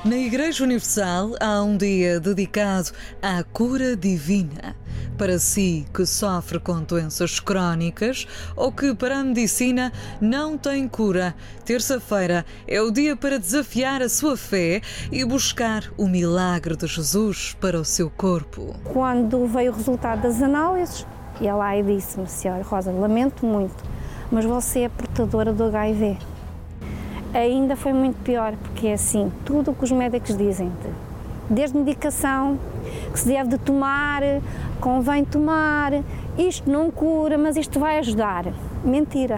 Na Igreja Universal há um dia dedicado à cura divina. Para si que sofre com doenças crónicas ou que para a medicina não tem cura, terça-feira é o dia para desafiar a sua fé e buscar o milagre de Jesus para o seu corpo. Quando veio o resultado das análises, ela lá e disse-me: Senhora Rosa, lamento muito, mas você é portadora do HIV. Ainda foi muito pior, porque é assim, tudo o que os médicos dizem, desde medicação, que se deve de tomar, convém tomar, isto não cura, mas isto vai ajudar. Mentira.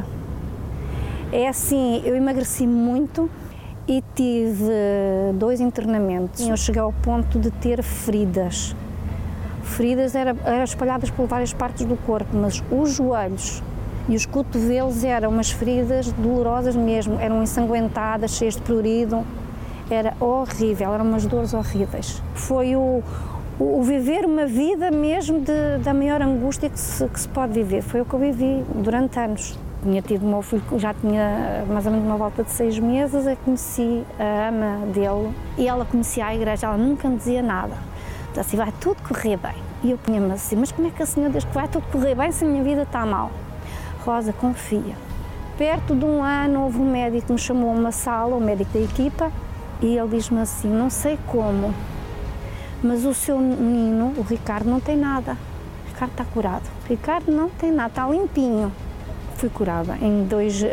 É assim, eu emagreci muito e tive 2 internamentos. Eu cheguei ao ponto de ter feridas. Feridas eram espalhadas por várias partes do corpo, mas os joelhos e os cotovelos eram umas feridas dolorosas mesmo, eram ensanguentadas, cheias de prurido, era horrível, eram umas dores horríveis. Foi o viver uma vida mesmo da maior angústia que se pode viver, foi o que eu vivi durante anos. Tinha tido o meu filho, já tinha mais ou menos uma volta de 6 meses, eu conheci a ama dele e ela conhecia a igreja, ela nunca me dizia nada. Então, assim, vai tudo correr bem. E eu punha-me assim, mas como é que a senhora diz que vai tudo correr bem se a minha vida está mal? Rosa, confia. Perto de um ano houve um médico que me chamou a uma sala, o médico da equipa, e ele diz-me assim, não sei como, mas o seu menino, o Ricardo, não tem nada. O Ricardo está curado. O Ricardo não tem nada, está limpinho. Fui curada. Em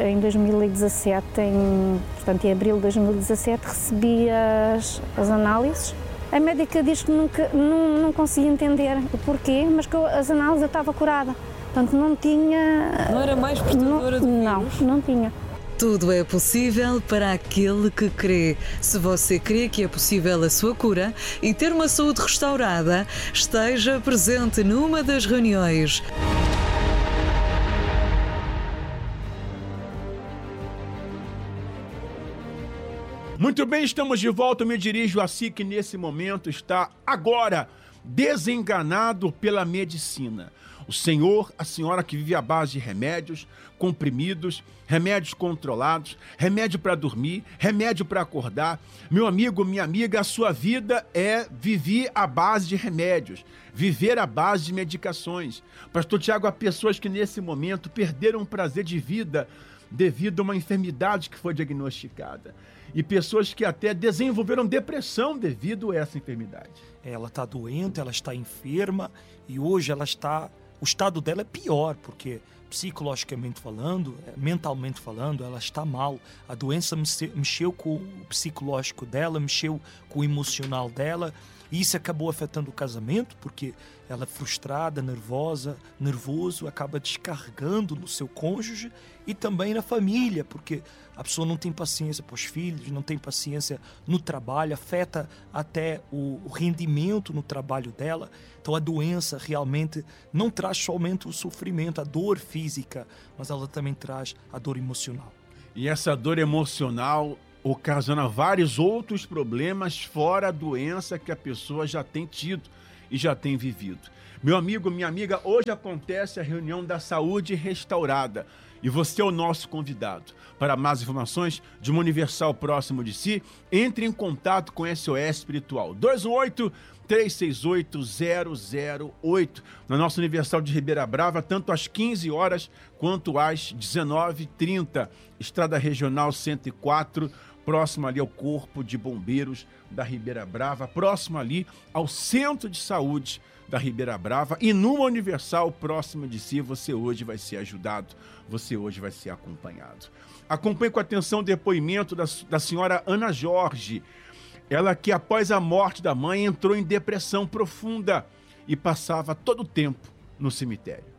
2017, portanto em abril de 2017, recebi as análises. A médica diz que não conseguia entender o porquê, mas que as análises eu estava curada. Portanto, não tinha... Não era mais portadora do vírus? Não tinha. Tudo é possível para aquele que crê. Se você crê que é possível a sua cura e ter uma saúde restaurada, esteja presente numa das reuniões. Muito bem, estamos de volta. Eu me dirijo a si que nesse momento está agora desenganado pela medicina. O senhor, a senhora que vive à base de remédios, comprimidos, remédios controlados, remédio para dormir, remédio para acordar. Meu amigo, minha amiga, a sua vida é viver à base de remédios, viver à base de medicações. Pastor Tiago, há pessoas que nesse momento perderam o prazer de vida devido a uma enfermidade que foi diagnosticada. E pessoas que até desenvolveram depressão devido a essa enfermidade. Ela está doente, ela está enferma e hoje o estado dela é pior, porque psicologicamente falando, mentalmente falando, ela está mal. A doença mexeu com o psicológico dela, mexeu com o emocional dela. E isso acabou afetando o casamento, porque ela frustrada, nervoso, acaba descarregando no seu cônjuge e também na família, porque a pessoa não tem paciência para os filhos, não tem paciência no trabalho, afeta até o rendimento no trabalho dela. Então a doença realmente não traz somente o sofrimento, a dor física, mas ela também traz a dor emocional. E essa dor emocional ocasiona vários outros problemas fora a doença que a pessoa já tem tido e já tem vivido. Meu amigo, minha amiga, hoje acontece a reunião da Saúde Restaurada e você é o nosso convidado. Para mais informações de uma Universal próximo de si, entre em contato com SOS Espiritual 218-368-008 na nossa Universal de Ribeira Brava, tanto às 15 horas quanto às 19h30, Estrada Regional 104, próximo ali ao Corpo de Bombeiros da Ribeira Brava, próximo ali ao Centro de Saúde da Ribeira Brava, e numa Universal próxima de si, você hoje vai ser ajudado, você hoje vai ser acompanhado. Acompanhe com atenção o depoimento da senhora Ana Jorge, ela que após a morte da mãe entrou em depressão profunda e passava todo o tempo no cemitério.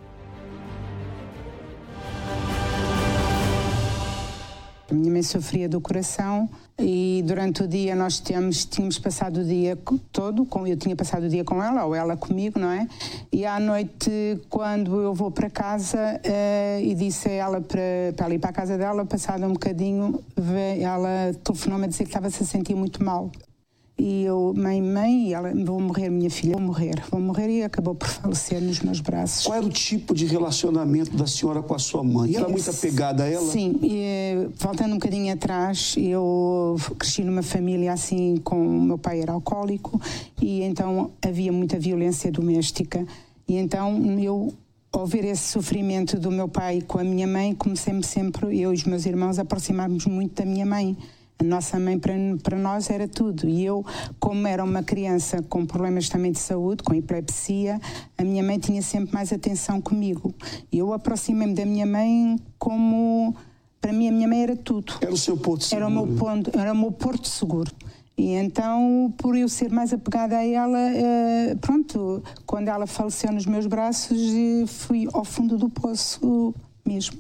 A minha mãe sofria do coração e durante o dia nós tínhamos passado o dia todo, eu tinha passado o dia com ela, ou ela comigo, não é? E à noite, quando eu vou para casa e disse a ela para ela ir para a casa dela, passado um bocadinho, ela telefonou-me a dizer que estava-se a sentir muito mal. E eu, mãe, e ela, vou morrer, minha filha, vou morrer, e acabou por falecer nos meus braços. Qual era o tipo de relacionamento da senhora com a sua mãe? Era muito apegada a ela? Sim, voltando um bocadinho atrás, eu cresci numa família assim, com o meu pai era alcoólico, e então havia muita violência doméstica. E então eu, ao ver esse sofrimento do meu pai com a minha mãe, comecei-me sempre, eu e os meus irmãos, a aproximarmos muito da minha mãe. A nossa mãe para nós era tudo. E eu, como era uma criança com problemas também de saúde, com epilepsia, a minha mãe tinha sempre mais atenção comigo. E eu aproximei-me da minha mãe como... Para mim, a minha mãe era tudo. Era o seu porto seguro? Era o meu porto seguro. E então, por eu ser mais apegada a ela, pronto, quando ela faleceu nos meus braços, fui ao fundo do poço mesmo.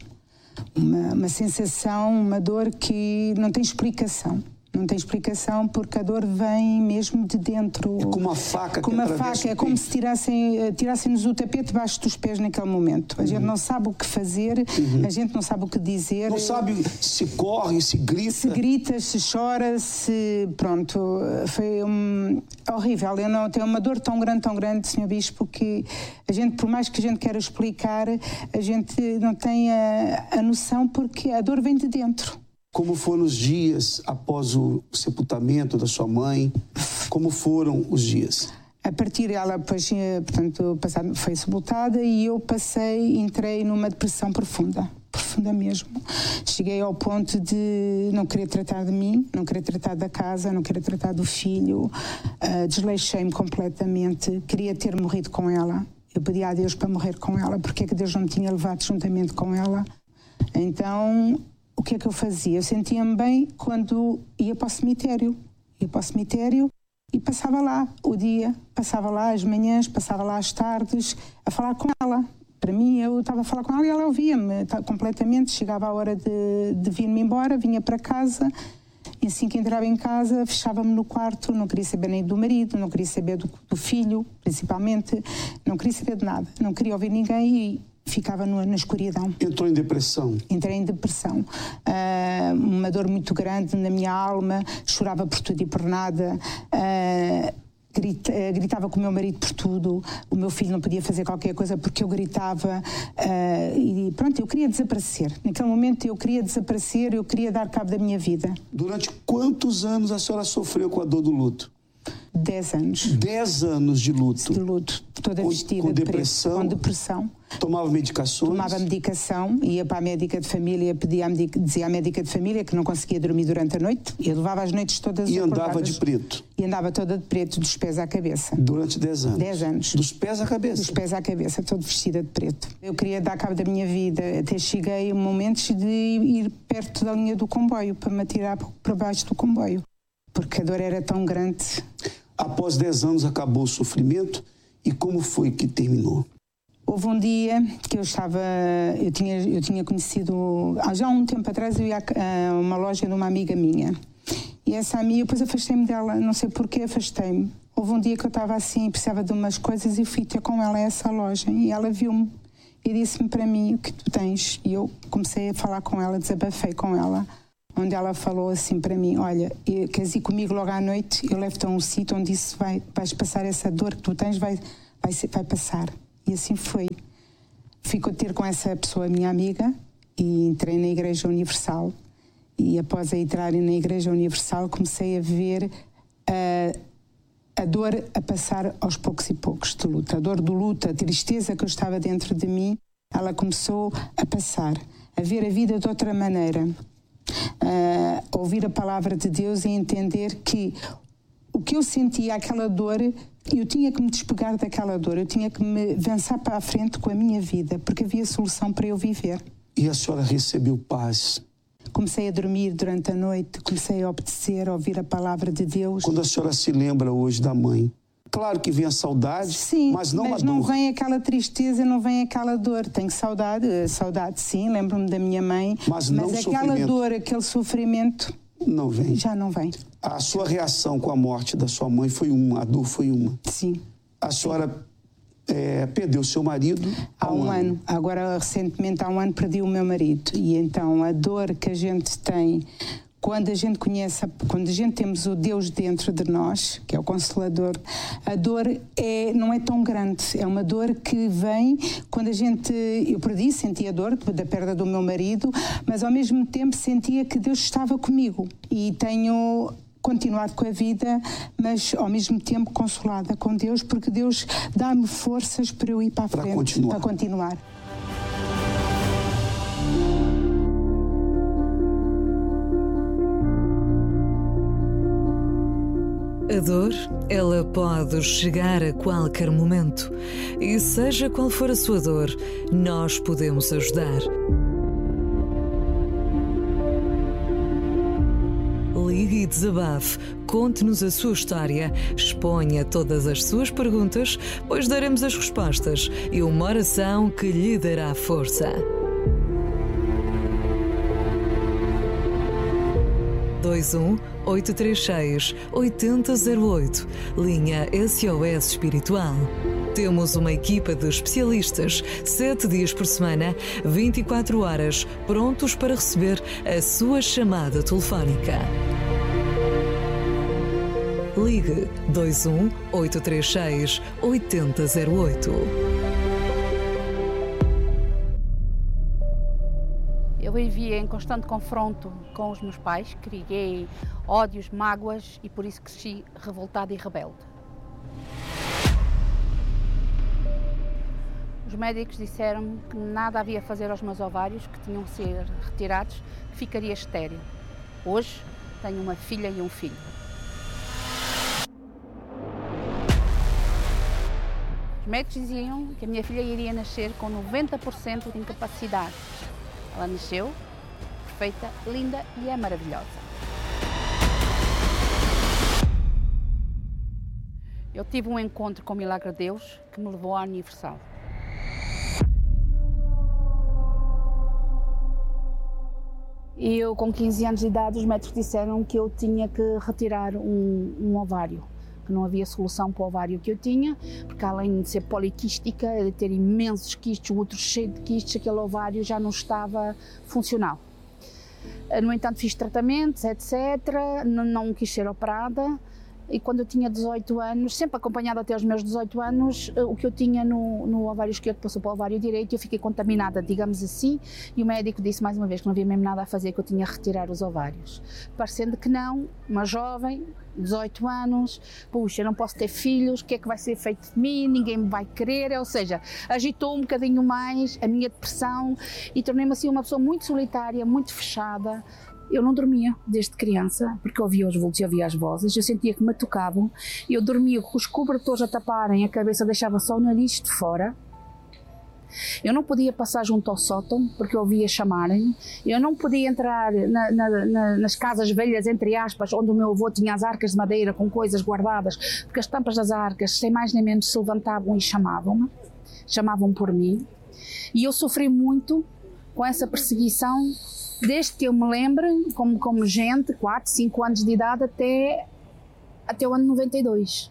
Uma sensação, uma dor que não tem explicação. Não tem explicação porque a dor vem mesmo de dentro. É como uma faca. Como uma faca, é como se tirassem-nos o tapete debaixo dos pés naquele momento. A gente não sabe o que fazer, a gente não sabe o que dizer. Não sabe se corre, se grita. Se grita, se chora, se... Pronto, foi horrível. Eu não tenho uma dor tão grande, Sr. Bispo, que a gente, por mais que a gente queira explicar, a gente não tem a noção porque a dor vem de dentro. Como foram os dias após o sepultamento da sua mãe? Como foram os dias? A partir dela, depois, portanto, foi sepultada e eu entrei numa depressão profunda mesmo. Cheguei ao ponto de não querer tratar de mim, não querer tratar da casa, não querer tratar do filho, desleixei-me completamente, queria ter morrido com ela. Eu pedi a Deus para morrer com ela, porque é que Deus não me tinha levado juntamente com ela. Então... O que é que eu fazia? Eu sentia-me bem quando ia para o cemitério. Ia para o cemitério e passava lá o dia, passava lá as manhãs, passava lá as tardes, a falar com ela. Para mim, eu estava a falar com ela e ela ouvia-me completamente. Chegava a hora de vir-me embora, vinha para casa. E assim que entrava em casa, fechava-me no quarto. Não queria saber nem do marido, não queria saber do filho, principalmente. Não queria saber de nada. Não queria ouvir ninguém e... ficava na escuridão. Entrou em depressão? Entrei em depressão. Uma dor muito grande na minha alma, chorava por tudo e por nada, gritava com o meu marido por tudo, o meu filho não podia fazer qualquer coisa porque eu gritava, e pronto, eu queria desaparecer. Naquele momento eu queria desaparecer, eu queria dar cabo da minha vida. Durante quantos anos a senhora sofreu com a dor do luto? 10 anos. 10 anos de luto? De luto, toda vestida com de depressão? Preto, com depressão. Tomava medicações? Tomava medicação, ia para a médica de família, dizia à médica de família que não conseguia dormir durante a noite. Eu levava as noites todas e acordadas. Andava de preto? E andava toda de preto, dos pés à cabeça. Durante 10 anos? 10 anos. Dos pés à cabeça? Dos pés à cabeça, toda vestida de preto. Eu queria dar cabo da minha vida, até cheguei a momentos de ir perto da linha do comboio, para me atirar para baixo do comboio, porque a dor era tão grande. Após 10 anos acabou o sofrimento e como foi que terminou? Houve um dia que eu tinha conhecido, já há um tempo atrás, eu ia a uma loja de uma amiga minha. E essa amiga, depois afastei-me dela, não sei porquê, afastei-me. Houve um dia que eu estava assim, precisava de umas coisas e fui ter com ela a essa loja. E ela viu-me e disse-me para mim, o que tu tens? E eu comecei a falar com ela, desabafei com ela. Onde ela falou assim para mim, olha, queres ir comigo logo à noite? Eu levo-te a um sítio onde isso vais passar essa dor que tu tens, vai passar. E assim foi. Fui ter com essa pessoa, minha amiga, e entrei na Igreja Universal. E após entrar na Igreja Universal, comecei a ver a dor a passar aos poucos e poucos de luta. A dor do luto, a tristeza que eu estava dentro de mim, ela começou a passar. A ver a vida de outra maneira. Ouvir a palavra de Deus e entender que o que eu sentia, aquela dor, eu tinha que me despegar daquela dor, eu tinha que me avançar para a frente com a minha vida, porque havia solução para eu viver. E a senhora recebeu paz? Comecei a dormir durante a noite, comecei a obedecer, a ouvir a palavra de Deus. Quando a senhora se lembra hoje da mãe, claro que vem a saudade, sim, mas não a dor. Mas não vem aquela tristeza, não vem aquela dor. Tenho saudade sim, lembro-me da minha mãe. Mas não aquela dor, aquele sofrimento... Não vem. Já não vem. A sua reação com a morte da sua mãe foi uma, a dor foi uma. Sim. A senhora perdeu seu marido há um ano. Agora, recentemente, há um ano, perdi o meu marido. E então, a dor que a gente tem quando a gente temos o Deus dentro de nós, que é o Consolador, a dor não é tão grande. É uma dor que vem quando eu sentia dor da perda do meu marido, mas ao mesmo tempo sentia que Deus estava comigo. E tenho continuado com a vida, mas ao mesmo tempo consolada com Deus, porque Deus dá-me forças para eu ir para a frente, para continuar. A dor, ela pode chegar a qualquer momento. E seja qual for a sua dor, nós podemos ajudar. Ligue e desabafe, conte-nos a sua história, exponha todas as suas perguntas, pois daremos as respostas e uma oração que lhe dará força. 21-836-8008, linha SOS Espiritual. Temos uma equipa de especialistas, 7 dias por semana, 24 horas, prontos para receber a sua chamada telefónica. Ligue 21-836-8008. Eu vivia em constante confronto com os meus pais, criei ódios, mágoas e por isso cresci revoltada e rebelde. Os médicos disseram que nada havia a fazer aos meus ovários, que tinham de ser retirados, que ficaria estéril. Hoje tenho uma filha e um filho. Os médicos diziam que a minha filha iria nascer com 90% de incapacidade. Ela nasceu perfeita, linda e é maravilhosa. Eu tive um encontro com o Milagre de Deus que me levou à Universal. E eu, com 15 anos de idade, os médicos disseram que eu tinha que retirar um ovário, que não havia solução para o ovário que eu tinha, porque além de ser poliquística, de ter imensos quistes, o outro cheio de quistes, aquele ovário já não estava funcional. No entanto, fiz tratamentos, etc., não quis ser operada, e quando eu tinha 18 anos, sempre acompanhada até aos meus 18 anos, o que eu tinha no ovário esquerdo passou para o ovário direito e eu fiquei contaminada, digamos assim, e o médico disse mais uma vez que não havia mesmo nada a fazer, que eu tinha a retirar os ovários. Parecendo que não, uma jovem, 18 anos, puxa, eu não posso ter filhos, o que é que vai ser feito de mim, ninguém me vai querer, ou seja, agitou um bocadinho mais a minha depressão e tornei-me assim uma pessoa muito solitária, muito fechada. Eu não dormia desde criança, porque ouvia os vultos e ouvia as vozes, eu sentia que me tocavam, eu dormia com os cobertores a taparem a cabeça, deixava só o nariz de fora. Eu não podia passar junto ao sótão, porque eu ouvia chamarem. Eu não podia entrar nas casas velhas, entre aspas, onde o meu avô tinha as arcas de madeira com coisas guardadas, porque as tampas das arcas, sem mais nem menos, se levantavam e chamavam-me, chamavam por mim. E eu sofri muito com essa perseguição, desde que eu me lembro, como gente, 4, 5 anos de idade, até o ano 92.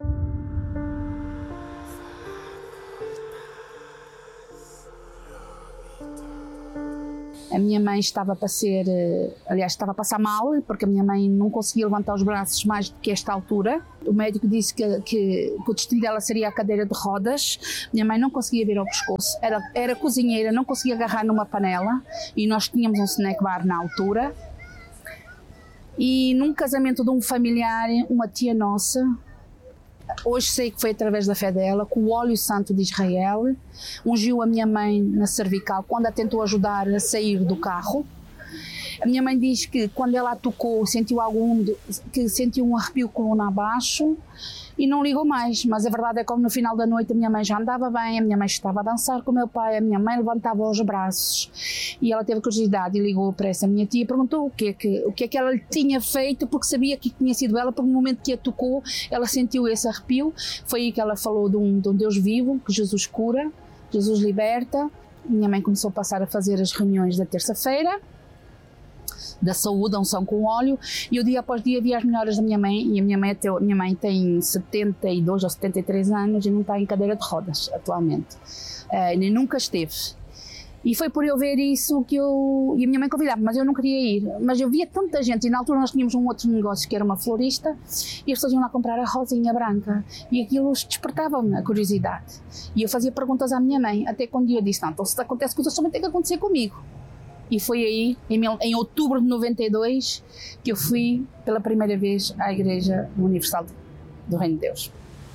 A minha mãe estava a passar mal, porque a minha mãe não conseguia levantar os braços mais do que esta altura. O médico disse que o destino dela seria a cadeira de rodas. Minha mãe não conseguia vir ao pescoço, era cozinheira, não conseguia agarrar numa panela, e nós tínhamos um snack bar na altura. E num casamento de um familiar, uma tia nossa, hoje sei que foi através da fé dela, com o óleo santo de Israel, ungiu a minha mãe na cervical quando a tentou ajudar a sair do carro. A minha mãe diz que quando ela a tocou, sentiu um arrepio coluna abaixo e não ligou mais, mas a verdade é que no final da noite a minha mãe já andava bem, a minha mãe estava a dançar com o meu pai, a minha mãe levantava os braços e ela teve curiosidade e ligou para essa minha tia e perguntou o que é que ela lhe tinha feito, porque sabia que tinha sido ela, porque no momento que a tocou ela sentiu esse arrepio. Foi aí que ela falou de um Deus vivo, que Jesus cura, Jesus liberta. Minha mãe começou a passar a fazer as reuniões da terça-feira da saúde, a unção com óleo, e o dia após dia via as melhoras da minha mãe, e a minha mãe tem 72 ou 73 anos e não está em cadeira de rodas atualmente, nem nunca esteve. E foi por eu ver isso que e a minha mãe convidava, mas eu não queria ir. Mas eu via tanta gente, e na altura nós tínhamos um outro negócio que era uma florista, e as pessoas iam lá comprar a rosinha branca, e aquilo despertava-me a curiosidade. E eu fazia perguntas à minha mãe, até quando eu disse, não, então se acontece coisas, também tem que acontecer comigo. E foi aí, em outubro de 92, que eu fui pela primeira vez à Igreja Universal do Reino de Deus.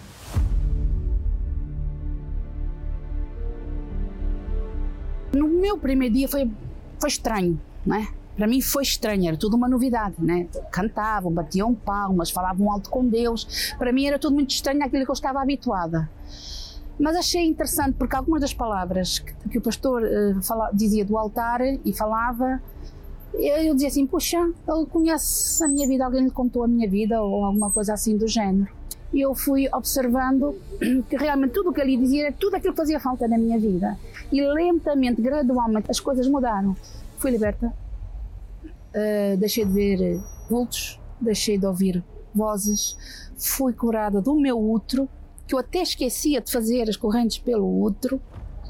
No meu primeiro dia foi estranho, não é? Para mim foi estranho, era tudo uma novidade, né? Cantavam, batiam palmas, falavam alto com Deus. Para mim era tudo muito estranho àquilo que eu estava habituada. Mas achei interessante porque algumas das palavras que o pastor dizia do altar e falava, eu dizia assim, puxa, ele conhece a minha vida, alguém lhe contou a minha vida ou alguma coisa assim do género. E eu fui observando que realmente tudo o que ele dizia era tudo aquilo que fazia falta na minha vida. E lentamente, gradualmente, as coisas mudaram. Fui liberta, deixei de ver vultos, deixei de ouvir vozes, fui curada do meu útero, que eu até esquecia de fazer as correntes pelo útero.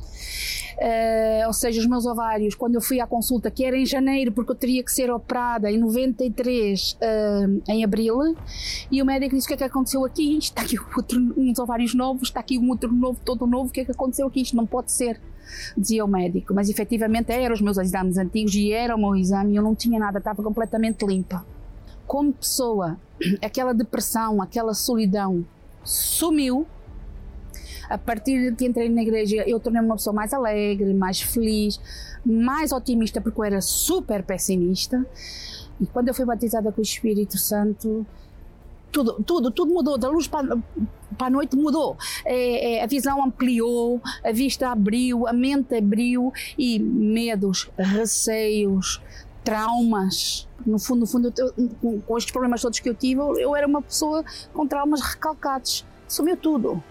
Ou seja, os meus ovários, quando eu fui à consulta, que era em janeiro, porque eu teria que ser operada em 93, em abril, e o médico disse, o que é que aconteceu aqui? Está aqui uns ovários novos, está aqui um útero novo, todo novo, o que é que aconteceu aqui? Isto não pode ser, dizia o médico, mas efetivamente eram os meus exames antigos e era o meu exame e eu não tinha nada, estava completamente limpa. Como pessoa, aquela depressão, aquela solidão sumiu. A partir de que entrei na igreja, eu tornei-me uma pessoa mais alegre, mais feliz, mais otimista, porque eu era super pessimista. E quando eu fui batizada com o Espírito Santo, tudo mudou, da luz para a noite mudou. A visão ampliou, a vista abriu, a mente abriu, e medos, receios, traumas. No fundo, com estes problemas todos que eu tive, eu era uma pessoa com traumas recalcados. Sumiu tudo.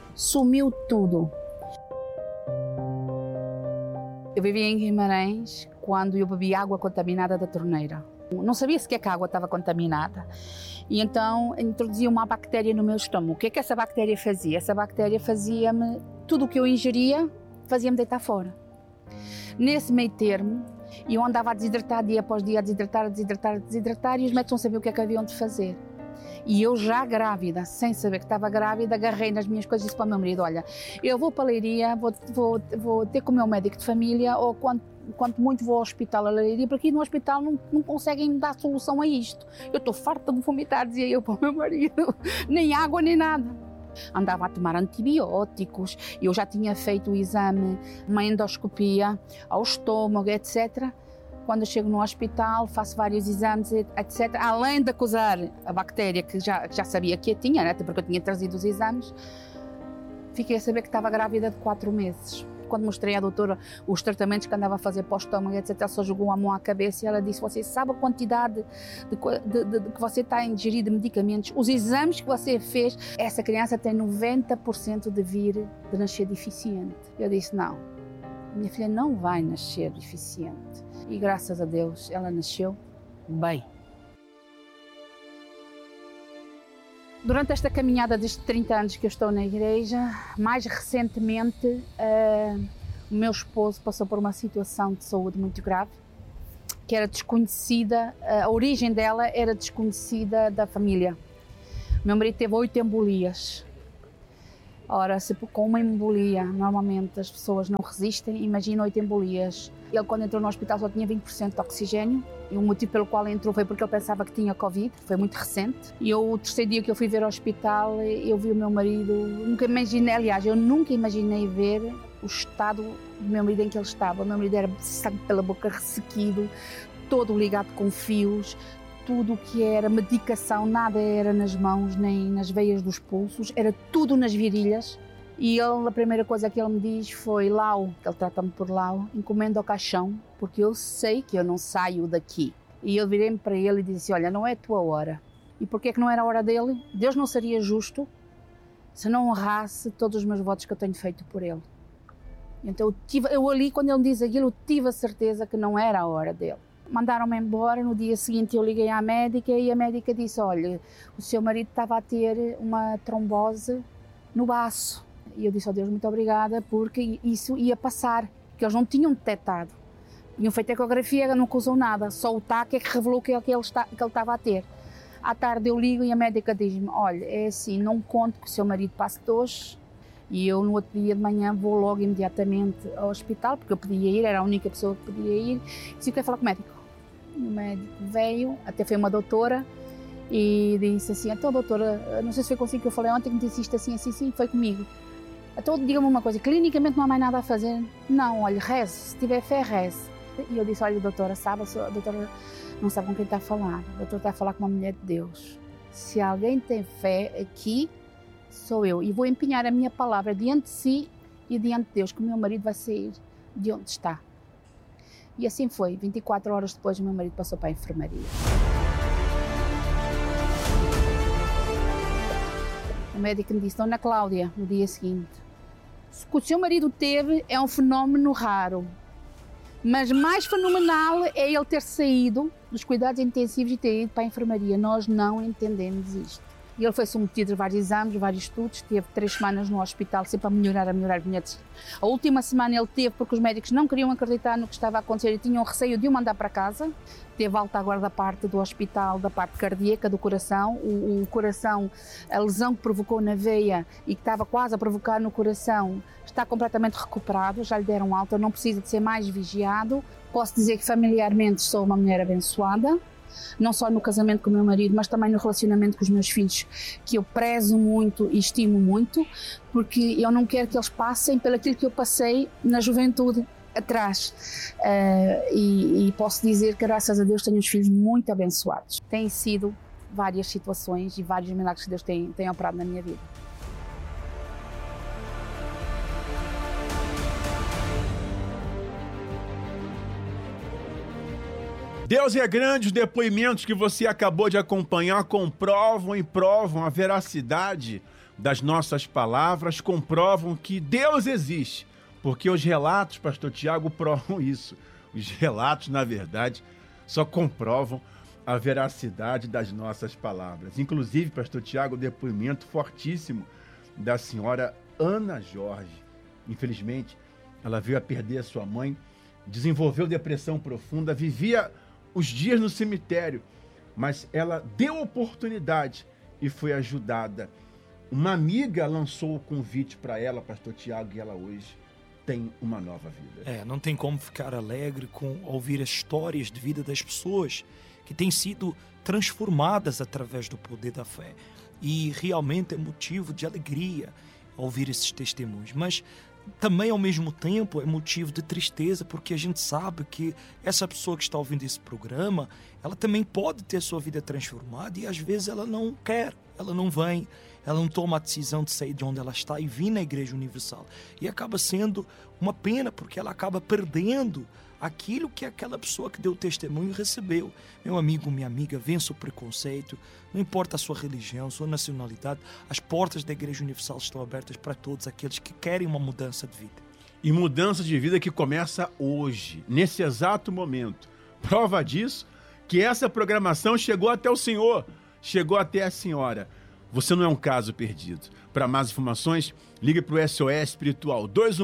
Eu vivia em Guimarães quando eu bebi água contaminada da torneira. Não sabia sequer que a água estava contaminada. E então introduzia uma bactéria no meu estômago. O que é que essa bactéria fazia? Essa bactéria fazia-me, tudo o que eu ingeria, fazia-me deitar fora. Nesse meio termo, eu andava a desidratar dia após dia, a desidratar, e os médicos não sabiam o que é que haviam de fazer. E eu já grávida, sem saber que estava grávida, agarrei nas minhas coisas e disse para o meu marido, olha, eu vou para a Leiria, vou ter com o meu médico de família, ou quanto muito vou ao hospital a Leiria, porque aqui no hospital não conseguem dar solução a isto. Eu estou farta de vomitar, dizia eu para o meu marido, nem água nem nada. Andava a tomar antibióticos, eu já tinha feito o exame, uma endoscopia ao estômago, etc. Quando eu chego no hospital, faço vários exames, etc. Além de acusar a bactéria que já sabia que eu tinha, né? Porque eu tinha trazido os exames, fiquei a saber que estava grávida de 4 meses. Quando mostrei à doutora os tratamentos que andava a fazer para o estômago, etc., ela só jogou a mão à cabeça e ela disse, você sabe a quantidade que você está a ingerir de medicamentos, os exames que você fez, essa criança tem 90% de nascer deficiente. Eu disse, não, minha filha não vai nascer deficiente. E graças a Deus ela nasceu bem. Durante esta caminhada destes 30 anos que eu estou na igreja, mais recentemente o meu esposo passou por uma situação de saúde muito grave, que era desconhecida, a origem dela era desconhecida da família. O meu marido teve 8 embolias. Ora, se com uma embolia, normalmente as pessoas não resistem, imagina 8 embolias. Ele, quando entrou no hospital, só tinha 20% de oxigênio, e o motivo pelo qual entrou foi porque ele pensava que tinha Covid, foi muito recente. E o terceiro dia que eu fui ver ao hospital, eu vi o meu marido, eu nunca imaginei ver o estado do meu marido em que ele estava. O meu marido era sangue pela boca, ressequido, todo ligado com fios, tudo o que era medicação, nada era nas mãos nem nas veias dos pulsos, era tudo nas virilhas. E ele, a primeira coisa que ele me diz foi, Lau, ele trata-me por Lau, encomenda ao caixão, porque eu sei que eu não saio daqui. E eu virei-me para ele e disse, olha, não é a tua hora. E porquê que não era a hora dele? Deus não seria justo se não honrasse todos os meus votos que eu tenho feito por ele. Então eu ali, quando ele me diz aquilo, eu tive a certeza que não era a hora dele. Mandaram-me embora, no dia seguinte eu liguei à médica e a médica disse, olha, o seu marido estava a ter uma trombose no baço. E eu disse, oh Deus, muito obrigada, porque isso ia passar. porque eles não tinham detectado. Tinham feito ecografia, não causou nada, só o TAC é que revelou que ele estava a ter. À tarde eu ligo e a médica diz-me, olha, é assim, não conto que o seu marido passe de hoje, e eu no outro dia de manhã vou logo imediatamente ao hospital, porque eu podia ir, era a única pessoa que podia ir, e disse, eu quero falar com o médico. O médico veio, até foi uma doutora, e disse assim, então doutora, não sei se foi consigo que eu falei ontem, que me disse isto assim, sim, foi comigo. Então diga-me uma coisa, clinicamente não há mais nada a fazer? Não, olha, reze, se tiver fé, reze. E eu disse, olha doutora, sabe, a doutora não sabe com quem está a falar, a doutora está a falar com uma mulher de Deus. Se alguém tem fé aqui, sou eu, e vou empenhar a minha palavra diante de si e diante de Deus, que o meu marido vai sair de onde está. E assim foi, 24 horas depois o meu marido passou para a enfermaria. O médico me disse, Dona Cláudia, no dia seguinte, o que o seu marido teve é um fenómeno raro, mas mais fenomenal é ele ter saído dos cuidados intensivos e ter ido para a enfermaria. Nós não entendemos isto. E ele foi submetido a vários exames, vários estudos, teve 3 semanas no hospital, sempre a melhorar. A última semana ele teve, porque os médicos não queriam acreditar no que estava a acontecer e tinham receio de o mandar para casa. Teve alta agora da parte do hospital, da parte cardíaca do coração. O coração, a lesão que provocou na veia e que estava quase a provocar no coração, está completamente recuperado, já lhe deram alta, não precisa de ser mais vigiado. Posso dizer que familiarmente sou uma mulher abençoada, não só no casamento com o meu marido, mas também no relacionamento com os meus filhos, que eu prezo muito e estimo muito, porque eu não quero que eles passem pelo aquilo que eu passei na juventude atrás. E posso dizer que, graças a Deus, tenho uns filhos muito abençoados. Têm sido várias situações e vários milagres que Deus tem operado na minha vida. Deus é grande, os depoimentos que você acabou de acompanhar comprovam e provam a veracidade das nossas palavras, comprovam que Deus existe, porque os relatos, pastor Tiago, provam isso. Os relatos, na verdade, só comprovam a veracidade das nossas palavras. Inclusive, pastor Tiago, depoimento fortíssimo da senhora Ana Jorge. Infelizmente, ela veio a perder a sua mãe, desenvolveu depressão profunda, vivia os dias no cemitério, mas ela deu oportunidade e foi ajudada. Uma amiga lançou o convite para ela, pastor Tiago, e ela hoje tem uma nova vida. Não tem como ficar alegre com ouvir as histórias de vida das pessoas que têm sido transformadas através do poder da fé. E realmente é motivo de alegria ouvir esses testemunhos. Mas também, ao mesmo tempo, é motivo de tristeza, porque a gente sabe que essa pessoa que está ouvindo esse programa, ela também pode ter sua vida transformada e às vezes ela não quer, ela não vem, ela não toma a decisão de sair de onde ela está e vir na Igreja Universal. E acaba sendo uma pena, porque ela acaba perdendo aquilo que aquela pessoa que deu testemunho recebeu. Meu amigo, minha amiga, vença o preconceito, não importa a sua religião, sua nacionalidade, as portas da Igreja Universal estão abertas para todos aqueles que querem uma mudança de vida. E mudança de vida que começa hoje, nesse exato momento. Prova disso, que essa programação chegou até o senhor, chegou até a senhora. Você não é um caso perdido. Para mais informações, ligue para o SOS Espiritual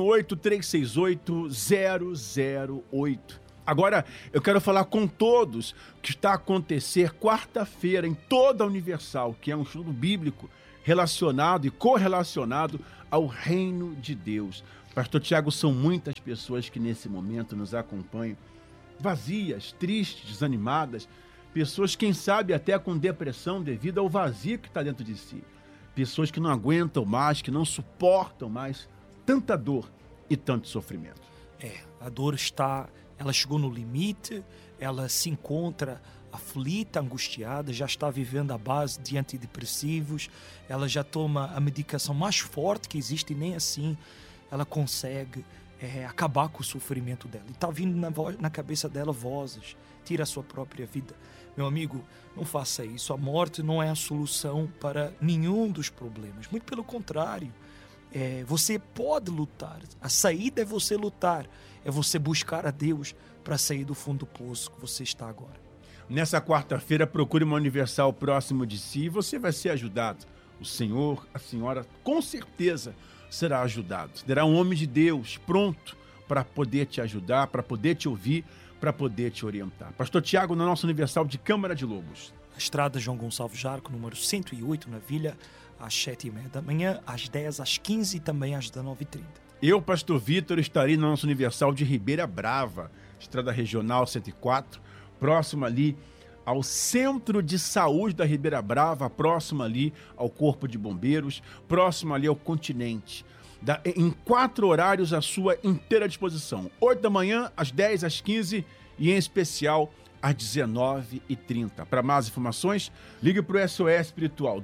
218-368-008. Agora, eu quero falar com todos o que está a acontecer quarta-feira em toda a Universal, que é um estudo bíblico relacionado e correlacionado ao reino de Deus. Pastor Tiago, são muitas pessoas que nesse momento nos acompanham, vazias, tristes, desanimadas, pessoas, quem sabe, até com depressão devido ao vazio que está dentro de si. Pessoas que não aguentam mais, que não suportam mais tanta dor e tanto sofrimento. A dor ela chegou no limite, ela se encontra aflita, angustiada, já está vivendo à base de antidepressivos, ela já toma a medicação mais forte que existe e nem assim ela consegue acabar com o sofrimento dela. E está vindo na cabeça dela vozes, tira a sua própria vida. Meu amigo, não faça isso. A morte não é a solução para nenhum dos problemas. Muito pelo contrário. Você pode lutar. A saída é você lutar. É você buscar a Deus para sair do fundo do poço que você está agora. Nessa quarta-feira, procure uma Universal próximo de si e você vai ser ajudado. O senhor, a senhora, com certeza será ajudado. Terá um homem de Deus pronto para poder te ajudar, para poder te ouvir, para poder te orientar. Pastor Tiago, na nossa Universal de Câmara de Lobos. A estrada João Gonçalves Jarco, número 108, na Vila, às 7h30 da manhã, às 10, às 15 e também às 19h30. Eu, Pastor Vitor, estarei na nossa Universal de Ribeira Brava, estrada regional 104, próximo ali ao Centro de Saúde da Ribeira Brava, próximo ali ao Corpo de Bombeiros, próximo ali ao Continente. Em 4 horários à sua inteira disposição. 8 da manhã, às 10, às 15 e em especial às 19h30. Para mais informações, ligue para o SOS Espiritual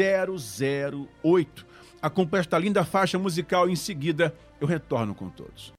218-368-008. Acompanhe esta linda faixa musical e em seguida eu retorno com todos.